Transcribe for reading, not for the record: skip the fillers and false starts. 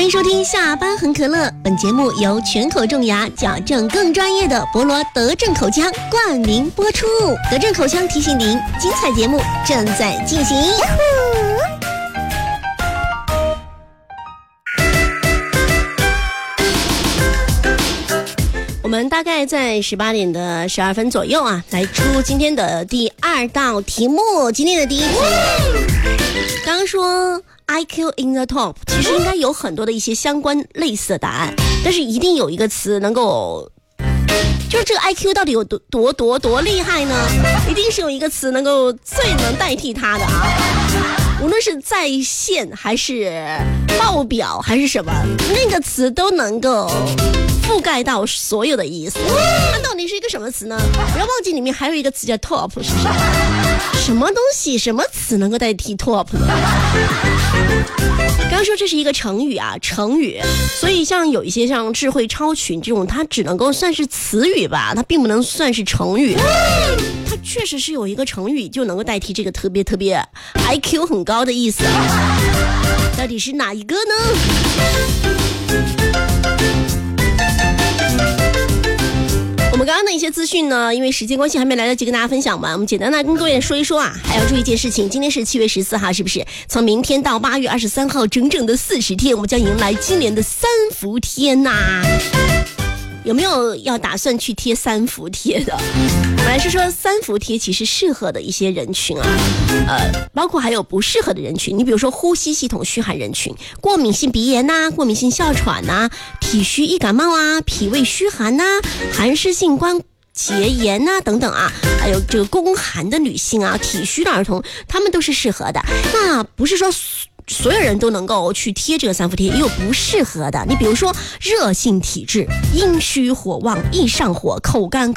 欢迎收听下班很可乐，本节目由全口种牙矫正更专业的博罗德正口腔冠名播出。德正口腔提醒您，精彩节目正在进行。我们大概在18点的12分左右啊，来出今天的第2道题目。今天的第一题，刚刚说 IQ in the top， 其实应该有很多的一些相关类似的答案，但是一定有一个词能够，就是这个 IQ 到底有多厉害呢？一定是有一个词能够最能代替它的啊！无论是在线还是报表还是什么，那个词都能够覆盖到所有的意思。它到底是一个什么词呢？不要忘记里面还有一个词叫 top， 是不是？什么东西什么词能够代替 top 呢？刚刚说这是一个成语啊，成语，所以像有一些像智慧超群这种，它只能够算是词语吧，它并不能算是成语。它确实是有一个成语就能够代替这个特别 IQ 很高的意思啊，到底是哪一个呢？我们刚刚的一些资讯呢，因为时间关系还没来得及跟大家分享完，我们简单的跟各位说一说啊。还要注意一件事情，今天是7月14号，是不是？从明天到8月23号，整整的40天，我们将迎来今年的3伏天呐。有没有要打算去贴3伏贴的？我们来说说3伏贴其实适合的一些人群啊，包括还有不适合的人群。你比如说呼吸系统虚寒人群，过敏性鼻炎呐、过敏性哮喘呐、体虚易感冒啊、脾胃虚寒呐、寒湿性关节炎呐、等等啊，还有这个宫寒的女性啊、体虚的儿童，他们都是适合的。那不是说所有人都能够去贴这个3伏贴，也有不适合的。你比如说热性体质、阴虚火旺、易上火、口干